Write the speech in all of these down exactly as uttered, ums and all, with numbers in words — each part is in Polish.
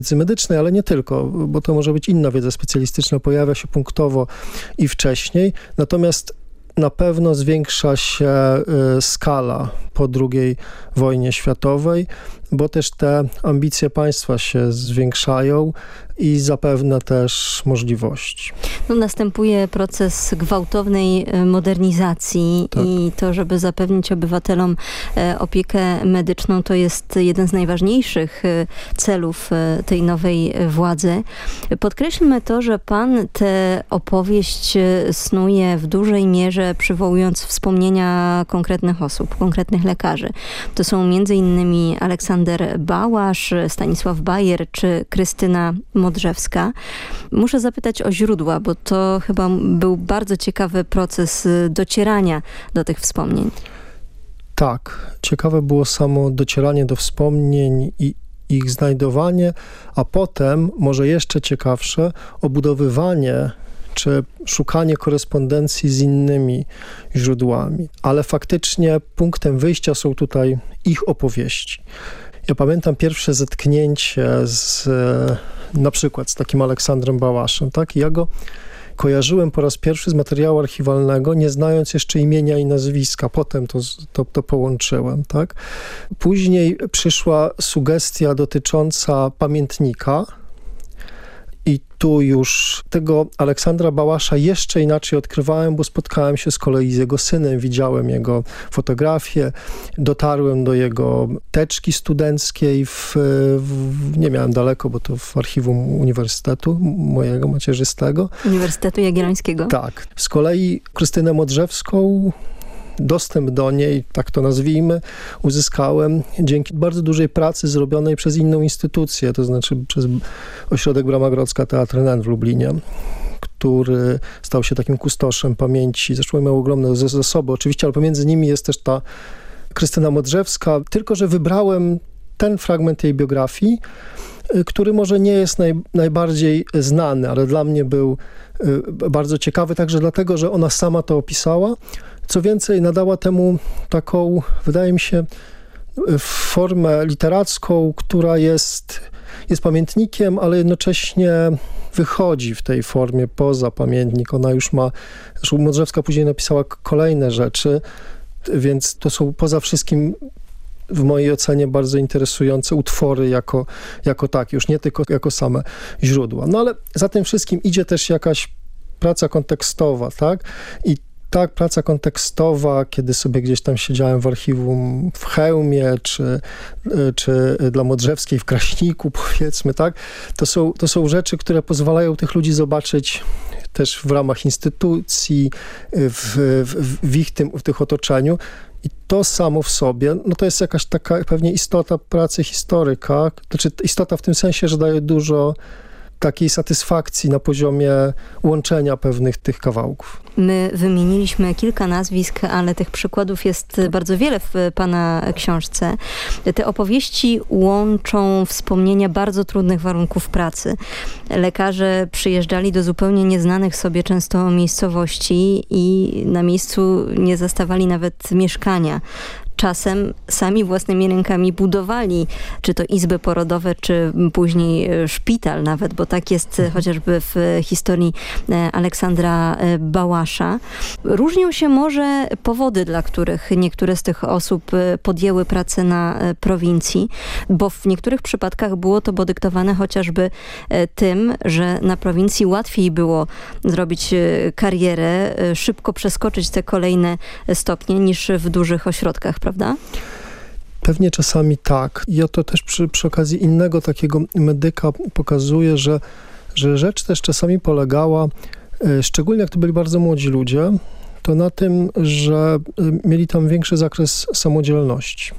medycznej, ale nie tylko, bo to może być inna wiedza specjalistyczna, pojawia się punktowo i wcześniej. Natomiast na pewno zwiększa się skala po drugiej wojnie światowej, bo też te ambicje państwa się zwiększają i zapewne też możliwości. No, następuje proces gwałtownej modernizacji tak. I to, żeby zapewnić obywatelom opiekę medyczną, to jest jeden z najważniejszych celów tej nowej władzy. Podkreślmy to, że pan tę opowieść snuje w dużej mierze przywołując wspomnienia konkretnych osób, konkretnych lekarzy. To są między innymi Aleksander Bałasz, Stanisław Bajer czy Krystyna Modrzewska. Muszę zapytać o źródła, bo to chyba był bardzo ciekawy proces docierania do tych wspomnień. Tak, ciekawe było samo docieranie do wspomnień i ich znajdowanie, a potem, może jeszcze ciekawsze, obudowywanie czy szukanie korespondencji z innymi źródłami. Ale faktycznie punktem wyjścia są tutaj ich opowieści. Ja pamiętam pierwsze zetknięcie z, na przykład z takim Aleksandrem Bałaszem, tak? Ja go kojarzyłem po raz pierwszy z materiału archiwalnego, nie znając jeszcze imienia i nazwiska. Potem to, to, to połączyłem, tak? Później przyszła sugestia dotycząca pamiętnika i tu już tego Aleksandra Bałasza jeszcze inaczej odkrywałem, bo spotkałem się z kolei z jego synem, widziałem jego fotografię, dotarłem do jego teczki studenckiej, w, w, nie miałem daleko, bo to w archiwum uniwersytetu mojego macierzystego. Uniwersytetu Jagiellońskiego. Tak. Z kolei Krystynę Modrzewską, dostęp do niej, tak to nazwijmy, uzyskałem dzięki bardzo dużej pracy zrobionej przez inną instytucję, to znaczy przez Ośrodek Brama Grodzka Teatr N N w Lublinie, który stał się takim kustoszem pamięci. Zresztą miał ogromne zasoby oczywiście, ale pomiędzy nimi jest też ta Krystyna Modrzewska, tylko że wybrałem ten fragment jej biografii, który może nie jest naj, najbardziej znany, ale dla mnie był bardzo ciekawy, także dlatego, że ona sama to opisała. Co więcej, nadała temu taką, wydaje mi się, formę literacką, która jest, jest pamiętnikiem, ale jednocześnie wychodzi w tej formie poza pamiętnik. Ona już ma, zresztą Modrzewska później napisała kolejne rzeczy, więc to są poza wszystkim w mojej ocenie bardzo interesujące utwory jako, jako takie, już nie tylko jako same źródła. No ale za tym wszystkim idzie też jakaś praca kontekstowa, tak? I ta praca kontekstowa, kiedy sobie gdzieś tam siedziałem w archiwum w Chełmie, czy, czy dla Modrzewskiej w Kraśniku, powiedzmy, tak? To są, to są rzeczy, które pozwalają tych ludzi zobaczyć też w ramach instytucji, w, w, w ich tym, w tych otoczeniu. I to samo w sobie, no to jest jakaś taka pewnie istota pracy historyka, znaczy istota w tym sensie, że daje dużo takiej satysfakcji na poziomie łączenia pewnych tych kawałków. My wymieniliśmy kilka nazwisk, ale tych przykładów jest bardzo wiele w pana książce. Te opowieści łączą wspomnienia bardzo trudnych warunków pracy. Lekarze przyjeżdżali do zupełnie nieznanych sobie często miejscowości i na miejscu nie zastawali nawet mieszkania. Czasem sami własnymi rękami budowali, czy to izby porodowe, czy później szpital nawet, bo tak jest chociażby w historii Aleksandra Bałasza. Różnią się może powody, dla których niektóre z tych osób podjęły pracę na prowincji, bo w niektórych przypadkach było to podyktowane chociażby tym, że na prowincji łatwiej było zrobić karierę, szybko przeskoczyć te kolejne stopnie niż w dużych ośrodkach, prawda? Pewnie czasami tak. Ja to też przy, przy okazji innego takiego medyka pokazuję, że, że rzecz też czasami polegała, szczególnie jak to byli bardzo młodzi ludzie, to na tym, że mieli tam większy zakres samodzielności.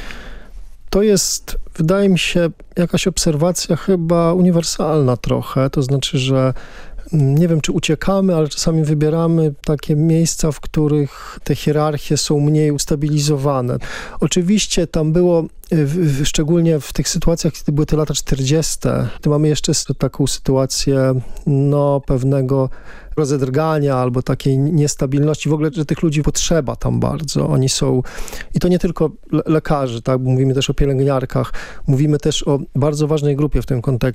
To jest, wydaje mi się, jakaś obserwacja chyba uniwersalna trochę, to znaczy, że nie wiem, czy uciekamy, ale czasami wybieramy takie miejsca, w których te hierarchie są mniej ustabilizowane. Oczywiście tam było, w, szczególnie w tych sytuacjach, kiedy były te lata czterdzieste, to mamy jeszcze taką sytuację no, pewnego rozedrgania albo takiej niestabilności. W ogóle, że tych ludzi potrzeba tam bardzo. Oni są, i to nie tylko le- lekarze, tak? Bo mówimy też o pielęgniarkach, mówimy też o bardzo ważnej grupie w tym kontekście,